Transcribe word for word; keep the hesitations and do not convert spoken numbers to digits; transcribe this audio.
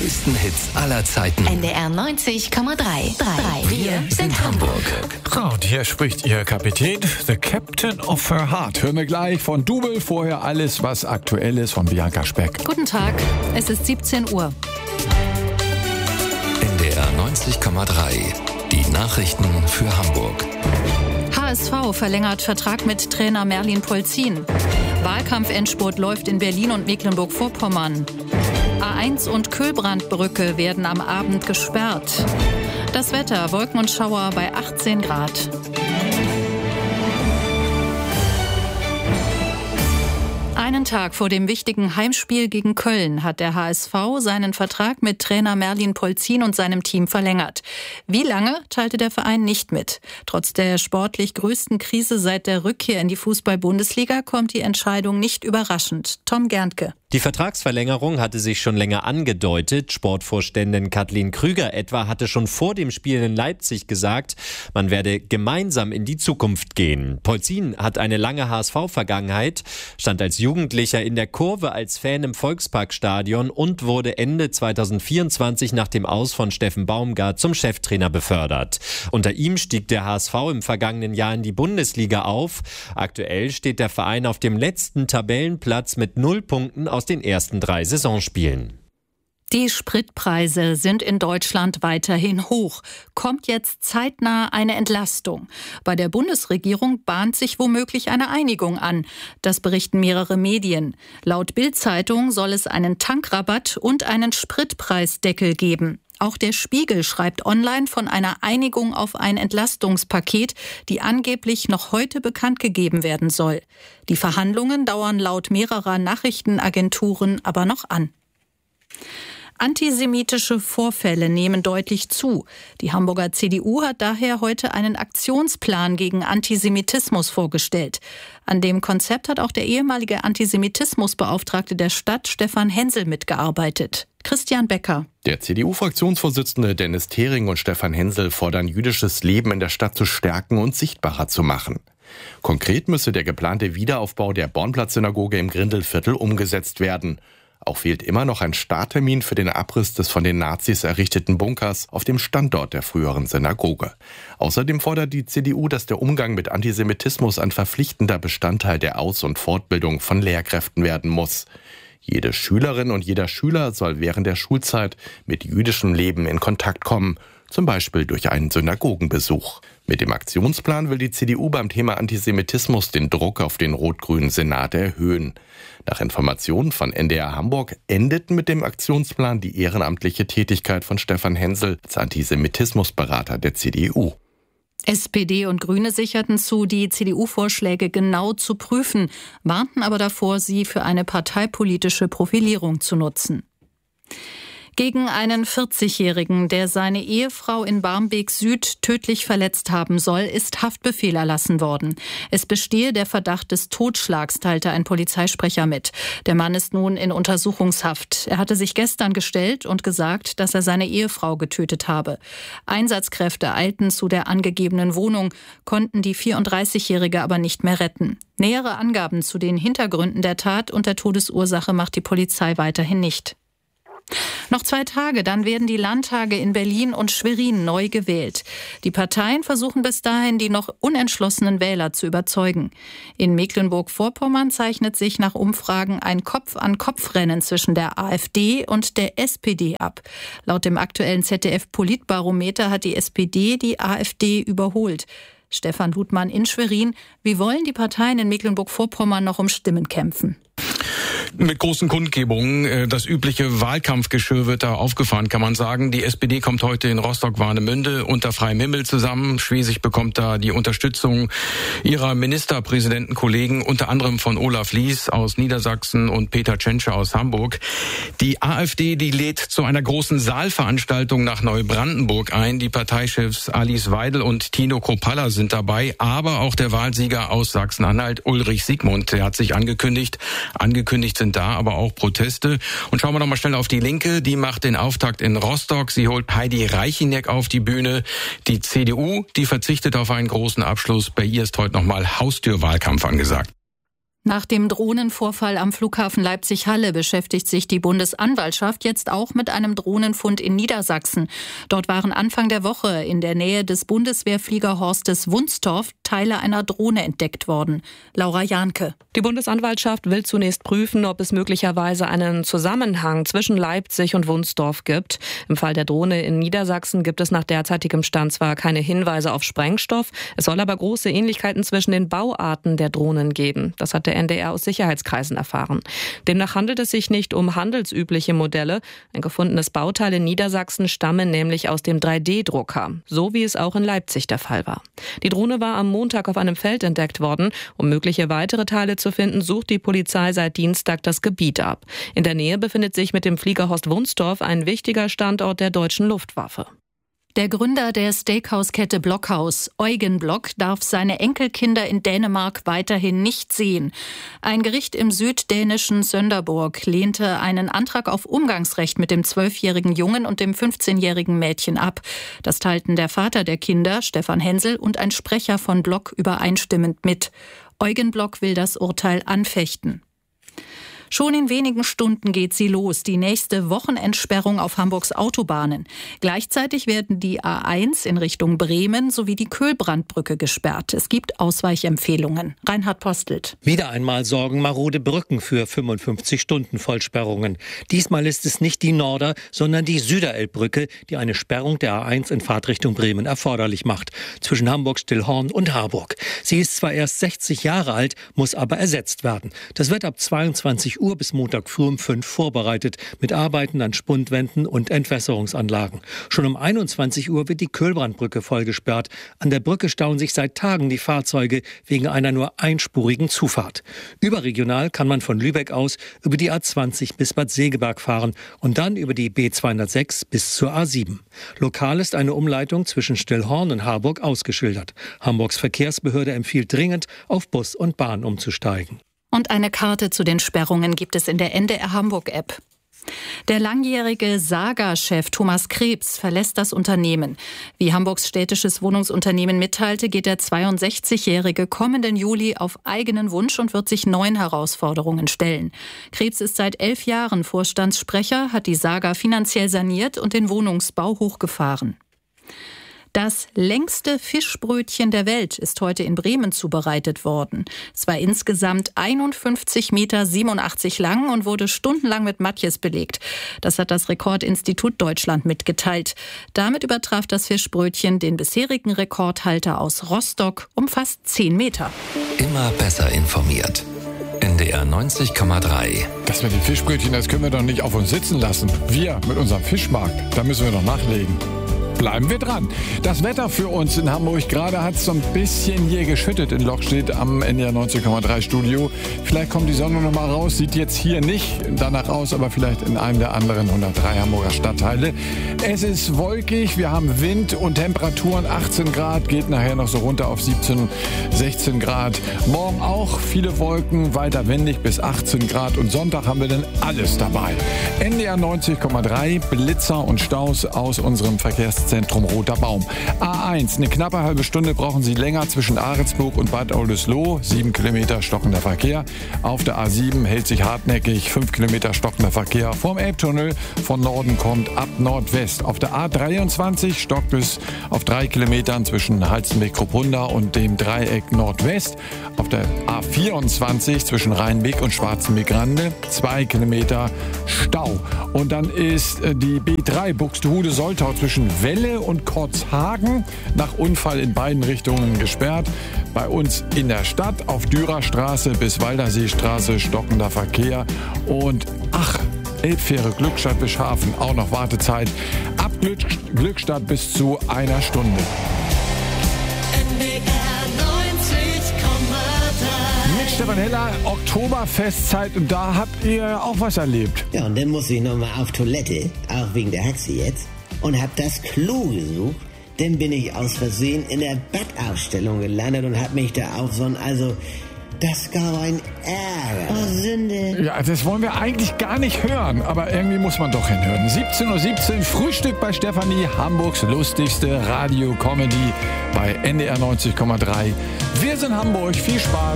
größten Hits aller Zeiten. N D R neunzig Komma drei. Wir sind Hamburg. So, und hier spricht Ihr Kapitän, the Captain of her heart. Hören wir gleich von Double, vorher alles, was aktuell ist, von Bianca Speck. Guten Tag, es ist siebzehn Uhr. N D R neunzig Komma drei. Die Nachrichten für Hamburg. H S V verlängert Vertrag mit Trainer Merlin Polzin. Wahlkampfendspurt läuft in Berlin und Mecklenburg-Vorpommern. A eins und Köhlbrandbrücke werden am Abend gesperrt. Das Wetter, Wolken und Schauer bei achtzehn Grad. Einen Tag vor dem wichtigen Heimspiel gegen Köln hat der H S V seinen Vertrag mit Trainer Merlin Polzin und seinem Team verlängert. Wie lange, teilte der Verein nicht mit. Trotz der sportlich größten Krise seit der Rückkehr in die Fußball-Bundesliga kommt die Entscheidung nicht überraschend. Tom Gerntke. Die Vertragsverlängerung hatte sich schon länger angedeutet. Sportvorständin Kathleen Krüger etwa hatte schon vor dem Spiel in Leipzig gesagt, man werde gemeinsam in die Zukunft gehen. Polzin hat eine lange H S V-Vergangenheit, stand als Jugendlicher in der Kurve als Fan im Volksparkstadion und wurde Ende zweitausendvierundzwanzig nach dem Aus von Steffen Baumgart zum Cheftrainer befördert. Unter ihm stieg der H S V im vergangenen Jahr in die Bundesliga auf. Aktuell steht der Verein auf dem letzten Tabellenplatz mit null Punkten aus den ersten drei Saisonspielen. Die Spritpreise sind in Deutschland weiterhin hoch. Kommt jetzt zeitnah eine Entlastung? Bei der Bundesregierung bahnt sich womöglich eine Einigung an. Das berichten mehrere Medien. Laut Bild-Zeitung soll es einen Tankrabatt und einen Spritpreisdeckel geben. Auch der Spiegel schreibt online von einer Einigung auf ein Entlastungspaket, die angeblich noch heute bekannt gegeben werden soll. Die Verhandlungen dauern laut mehrerer Nachrichtenagenturen aber noch an. Antisemitische Vorfälle nehmen deutlich zu. Die Hamburger C D U hat daher heute einen Aktionsplan gegen Antisemitismus vorgestellt. An dem Konzept hat auch der ehemalige Antisemitismusbeauftragte der Stadt, Stefan Hensel, mitgearbeitet. Christian Becker. Der C D U-Fraktionsvorsitzende Dennis Thering und Stefan Hensel fordern, jüdisches Leben in der Stadt zu stärken und sichtbarer zu machen. Konkret müsse der geplante Wiederaufbau der Bornplatz-Synagoge im Grindelviertel umgesetzt werden. Auch fehlt immer noch ein Starttermin für den Abriss des von den Nazis errichteten Bunkers auf dem Standort der früheren Synagoge. Außerdem fordert die C D U, dass der Umgang mit Antisemitismus ein verpflichtender Bestandteil der Aus- und Fortbildung von Lehrkräften werden muss. Jede Schülerin und jeder Schüler soll während der Schulzeit mit jüdischem Leben in Kontakt kommen, zum Beispiel durch einen Synagogenbesuch. Mit dem Aktionsplan will die C D U beim Thema Antisemitismus den Druck auf den rot-grünen Senat erhöhen. Nach Informationen von N D R Hamburg endet mit dem Aktionsplan die ehrenamtliche Tätigkeit von Stefan Hensel als Antisemitismusberater der C D U. S P D und Grüne sicherten zu, die C D U-Vorschläge genau zu prüfen, warnten aber davor, sie für eine parteipolitische Profilierung zu nutzen. Gegen einen vierzigjährigen, der seine Ehefrau in Barmbek Süd tödlich verletzt haben soll, ist Haftbefehl erlassen worden. Es bestehe der Verdacht des Totschlags, teilte ein Polizeisprecher mit. Der Mann ist nun in Untersuchungshaft. Er hatte sich gestern gestellt und gesagt, dass er seine Ehefrau getötet habe. Einsatzkräfte eilten zu der angegebenen Wohnung, konnten die vierunddreißigjährige aber nicht mehr retten. Nähere Angaben zu den Hintergründen der Tat und der Todesursache macht die Polizei weiterhin nicht. Noch zwei Tage, dann werden die Landtage in Berlin und Schwerin neu gewählt. Die Parteien versuchen bis dahin, die noch unentschlossenen Wähler zu überzeugen. In Mecklenburg-Vorpommern zeichnet sich nach Umfragen ein Kopf-an-Kopf-Rennen zwischen der AfD und der S P D ab. Laut dem aktuellen Z D F-Politbarometer hat die S P D die AfD überholt. Stefan Hutmann in Schwerin: Wie wollen die Parteien in Mecklenburg-Vorpommern noch um Stimmen kämpfen? Mit großen Kundgebungen. Das übliche Wahlkampfgeschirr wird da aufgefahren, kann man sagen. Die S P D kommt heute in Rostock-Warnemünde unter freiem Himmel zusammen. Schwesig bekommt da die Unterstützung ihrer Ministerpräsidentenkollegen, unter anderem von Olaf Lies aus Niedersachsen und Peter Tschentscher aus Hamburg. Die AfD, die lädt zu einer großen Saalveranstaltung nach Neubrandenburg ein. Die Parteichefs Alice Weidel und Tino Kropalla sind dabei, aber auch der Wahlsieger aus Sachsen-Anhalt, Ulrich Siegmund, der hat sich angekündigt. Angekündigt sind da aber auch Proteste. Und schauen wir noch mal schnell auf die Linke. Die macht den Auftakt in Rostock. Sie holt Heidi Reichineck auf die Bühne. Die C D U, die verzichtet auf einen großen Abschluss. Bei ihr ist heute noch mal Haustürwahlkampf angesagt. Nach dem Drohnenvorfall am Flughafen Leipzig-Halle beschäftigt sich die Bundesanwaltschaft jetzt auch mit einem Drohnenfund in Niedersachsen. Dort waren Anfang der Woche in der Nähe des Bundeswehrfliegerhorstes Wunstorf Teile einer Drohne entdeckt worden. Laura Jahnke. Die Bundesanwaltschaft will zunächst prüfen, ob es möglicherweise einen Zusammenhang zwischen Leipzig und Wunstorf gibt. Im Fall der Drohne in Niedersachsen gibt es nach derzeitigem Stand zwar keine Hinweise auf Sprengstoff, es soll aber große Ähnlichkeiten zwischen den Bauarten der Drohnen geben. Das hat der N D R aus Sicherheitskreisen erfahren. Demnach handelt es sich nicht um handelsübliche Modelle. Ein gefundenes Bauteil in Niedersachsen stamme nämlich aus dem drei D Drucker, so wie es auch in Leipzig der Fall war. Die Drohne war am Montag auf einem Feld entdeckt worden. Um mögliche weitere Teile zu finden, sucht die Polizei seit Dienstag das Gebiet ab. In der Nähe befindet sich mit dem Fliegerhorst Wunstorf ein wichtiger Standort der deutschen Luftwaffe. Der Gründer der Steakhouse-Kette Blockhaus, Eugen Block, darf seine Enkelkinder in Dänemark weiterhin nicht sehen. Ein Gericht im süddänischen Sønderborg lehnte einen Antrag auf Umgangsrecht mit dem zwölfjährigen Jungen und dem fünfzehnjährigen Mädchen ab. Das teilten der Vater der Kinder, Stefan Hensel, und ein Sprecher von Block übereinstimmend mit. Eugen Block will das Urteil anfechten. Schon in wenigen Stunden geht sie los, die nächste Wochenendsperrung auf Hamburgs Autobahnen. Gleichzeitig werden die A eins in Richtung Bremen sowie die Köhlbrandbrücke gesperrt. Es gibt Ausweichempfehlungen. Reinhard Postelt. Wieder einmal sorgen marode Brücken für fünfundfünfzig Stunden Vollsperrungen. Diesmal ist es nicht die Norder, sondern die Süderelbbrücke, die eine Sperrung der A eins in Fahrtrichtung Bremen erforderlich macht, zwischen Hamburg-Stillhorn und Harburg. Sie ist zwar erst sechzig Jahre alt, muss aber ersetzt werden. Das wird ab zweiundzwanzig Uhr bis Montag früh um fünf vorbereitet, mit Arbeiten an Spundwänden und Entwässerungsanlagen. Schon um einundzwanzig Uhr wird die Köhlbrandbrücke vollgesperrt. An der Brücke stauen sich seit Tagen die Fahrzeuge wegen einer nur einspurigen Zufahrt. Überregional kann man von Lübeck aus über die A zwanzig bis Bad Segeberg fahren und dann über die B zweihundertsechs bis zur A sieben. Lokal ist eine Umleitung zwischen Stillhorn und Harburg ausgeschildert. Hamburgs Verkehrsbehörde empfiehlt dringend, auf Bus und Bahn umzusteigen. Und eine Karte zu den Sperrungen gibt es in der N D R Hamburg-App. Der langjährige Saga-Chef Thomas Krebs verlässt das Unternehmen. Wie Hamburgs städtisches Wohnungsunternehmen mitteilte, geht der zweiundsechzigjährige kommenden Juli auf eigenen Wunsch und wird sich neuen Herausforderungen stellen. Krebs ist seit elf Jahren Vorstandssprecher, hat die Saga finanziell saniert und den Wohnungsbau hochgefahren. Das längste Fischbrötchen der Welt ist heute in Bremen zubereitet worden. Es war insgesamt einundfünfzig Komma siebenundachtzig Meter lang und wurde stundenlang mit Matjes belegt. Das hat das Rekordinstitut Deutschland mitgeteilt. Damit übertraf das Fischbrötchen den bisherigen Rekordhalter aus Rostock um fast zehn Meter. Immer besser informiert. N D R neunzig Komma drei. Das mit den Fischbrötchen, das können wir doch nicht auf uns sitzen lassen. Wir mit unserem Fischmarkt, da müssen wir doch nachlegen. Bleiben wir dran. Das Wetter für uns in Hamburg. Gerade hat es so ein bisschen hier geschüttet in Lockstedt am N D R neunzig Komma drei Studio. Vielleicht kommt die Sonne noch mal raus. Sieht jetzt hier nicht danach aus, aber vielleicht in einem der anderen hundertdrei Hamburger Stadtteile. Es ist wolkig. Wir haben Wind und Temperaturen achtzehn Grad. Geht nachher noch so runter auf siebzehn, sechzehn Grad. Morgen auch viele Wolken, weiter windig bis achtzehn Grad. Und Sonntag haben wir dann alles dabei. N D R neunzig Komma drei, Blitzer und Staus aus unserem Verkehrszentrum Roter Baum. A eins, eine knappe halbe Stunde brauchen Sie länger zwischen Ahrensburg und Bad Oldesloe. Sieben Kilometer stockender Verkehr. Auf der A sieben hält sich hartnäckig. Fünf Kilometer stockender Verkehr. Vom Elbtunnel von Norden kommt ab Nordwest. Auf der A dreiundzwanzig stockt es auf drei Kilometern zwischen Halstenbek-Kruppunda und dem Dreieck Nordwest. Auf der A vierundzwanzig zwischen Rheinbeck und Schwarzenbeck-Rande zwei Kilometer Stau. Und dann ist die B drei Buxtehude-Soltau zwischen Welle und Kotzhagen nach Unfall in beiden Richtungen gesperrt. Bei uns in der Stadt auf Dürerstraße bis Walderseestraße stockender Verkehr. Und ach, Elbfähre Glückstadt-Bischhafen auch noch Wartezeit. Ab Glück, Glückstadt bis zu einer Stunde. Mit Stefan Heller, Oktoberfestzeit, und da habt ihr auch was erlebt. Ja, und dann muss ich nochmal auf Toilette, auch wegen der Hexe jetzt. Und hab das Klo gesucht. Dann bin ich aus Versehen in der Bettaufstellung gelandet und hab mich da auf so ein, also, das gab ein Ärger. Oh, Sünde. Ja, das wollen wir eigentlich gar nicht hören, aber irgendwie muss man doch hinhören. siebzehn Uhr siebzehn, Frühstück bei Stefanie, Hamburgs lustigste Radio-Comedy bei N D R neunzig Komma drei. Wir sind Hamburg, viel Spaß.